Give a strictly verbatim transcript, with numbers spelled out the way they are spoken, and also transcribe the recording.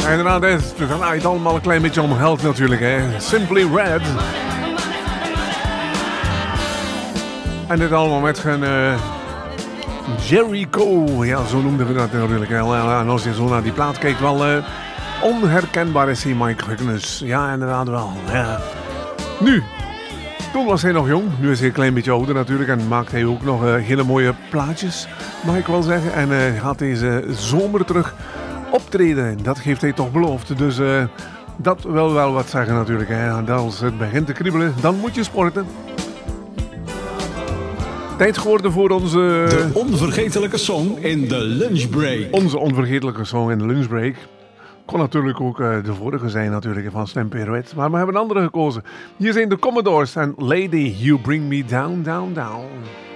inderdaad, het draait allemaal een klein beetje om health natuurlijk, hè. Simply Red. En dit allemaal met een uh, Jericho. Ja, zo noemden we dat natuurlijk. En als je zo naar die plaat kijkt, wel uh, onherkenbaar is hij, Mike Huckness. Ja, inderdaad wel. Ja. Nu, toen was hij nog jong. Nu is hij een klein beetje ouder natuurlijk. En maakt hij ook nog uh, hele mooie plaatjes, mag ik wel zeggen. En uh, gaat deze zomer terug optreden. Dat heeft hij toch beloofd. Dus uh, dat wil wel wat zeggen natuurlijk. Hè. En als het begint te kriebelen, dan moet je sporten. Tijd geworden voor onze... De onvergetelijke song in de lunchbreak. Onze onvergetelijke song in de lunchbreak. Kon natuurlijk ook uh, de vorige zijn natuurlijk van Slam Pirouette. Maar we hebben een andere gekozen. Hier zijn de Commodores en Lady You Bring Me Down, Down, Down.